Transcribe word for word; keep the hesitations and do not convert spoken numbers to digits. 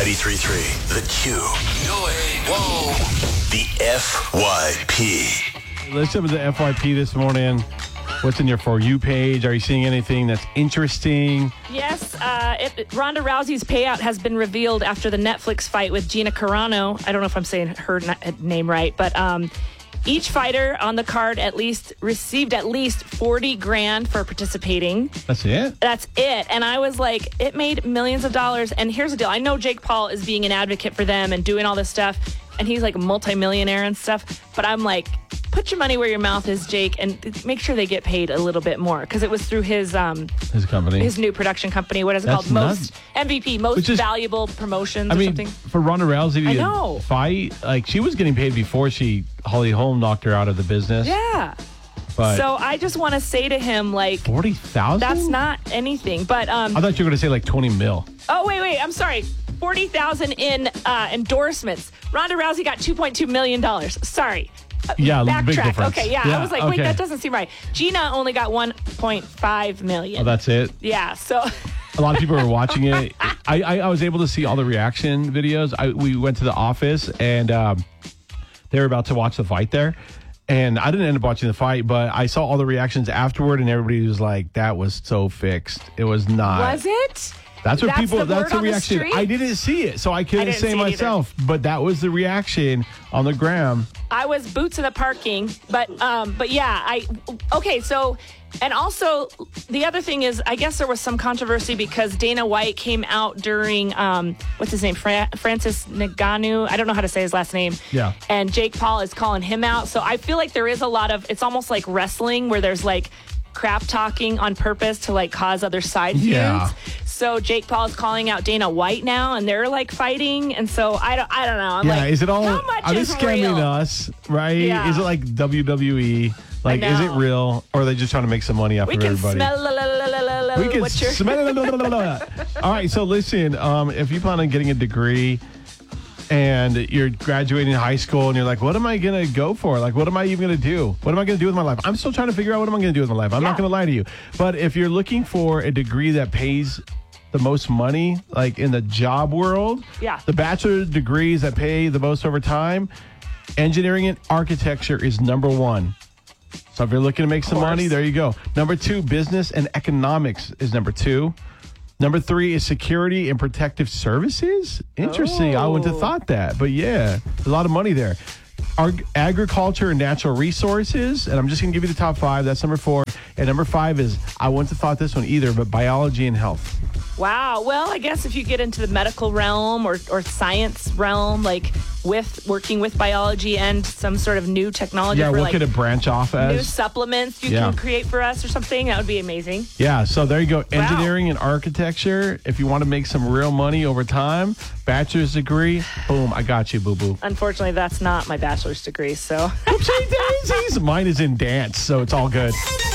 ninety-three point three, The Q. No way. Whoa. The F Y P. Listen to the F Y P this morning. What's in your For You page? Are you seeing anything that's interesting? Yes, uh, it, Ronda Rousey's payout has been revealed after the Netflix fight with Gina Carano. I don't know if I'm saying her na- name right, but um, each fighter on the card at least received at least forty grand for participating. That's it? That's it. And I was like, it made millions of dollars. And here's the deal. I know Jake Paul is being an advocate for them and doing all this stuff, and he's like a multimillionaire and stuff. But I'm like, put your money where your mouth is, Jake, and make sure they get paid a little bit more, because it was through his um his company, his new production company. What is it That's called? nuts. Most M V P, most is, valuable promotions I or mean, something. for Ronda Rousey I to know. fight, like she was getting paid before she Holly Holm knocked her out of the business. Yeah. But so I just want to say to him, like, forty thousand. that's not anything. But um, I thought you were going to say like twenty mil. oh wait, wait, I'm sorry. Forty thousand in uh, endorsements. Ronda Rousey got two point two million dollars. Sorry. Yeah, Backtrack. big difference. Okay, yeah. Yeah, I was like, okay. wait, that doesn't seem right. Gina only got one point five million. Oh, that's it. Yeah. So. A lot of people were watching it. I, I, I was able to see all the reaction videos. I, we went to the office, and um, they were about to watch the fight there. And I didn't end up watching the fight, but I saw all the reactions afterward, and everybody was like, that was so fixed. It was not. Was it? That's what That's people, the that's word the on the reaction. street? I didn't see it, so I couldn't didn't say see it myself, but that was the reaction on the gram. I was boots in the parking, but um, but yeah, I okay. So, and also the other thing is, I guess there was some controversy because Dana White came out during um, what's his name, Fra- Francis Ngannou. I don't know how to say his last name. Yeah. And Jake Paul is calling him out. So I feel like there is a lot of. It's almost like wrestling where there's like crap talking on purpose to like cause other side feuds. Yeah. So Jake Paul is calling out Dana White now, and they're like fighting. And so I don't, I don't know. I'm Yeah, like, is it all, how much are they is scamming real? us, right? Yeah. Is it like W W E? Like, is it know. real, or are they just trying to make some money off We of can everybody? smell la, la, la, la, la, la, We can what's your smell it. All right, so listen, um, if you plan on getting a degree and you're graduating high school and you're like, what am I going to go for? Like, what am I even going to do? What am I going to do with my life? I'm still trying to figure out what am I going to do with my life. I'm Yeah. not going to lie to you. But if you're looking for a degree that pays the most money, like in the job world, Yeah. the bachelor degrees that pay the most over time, engineering and architecture is number one. So if you're looking to make some course. money, there you go. Number two, business and economics is number two. Number three is security and protective services. Interesting. I wouldn't have Oh. thought that, but yeah, a lot of money there. Ag- agriculture and natural resources, and I'm just going to give you the top five. That's number four. And number five is, I wouldn't have thought this one either, but biology and health. Wow. Well, I guess if you get into the medical realm or, or science realm, like with working with biology and some sort of new technology Yeah, for what like could it branch off new as? supplements you Yeah. can create for us or something, that would be amazing. Yeah, so there you go. Engineering and architecture. If you want to make some real money over time, bachelor's degree, boom, I got you, boo-boo. Unfortunately, that's not my bachelor's degree, so. Oopsie daisies. Mine is in dance, so it's all good.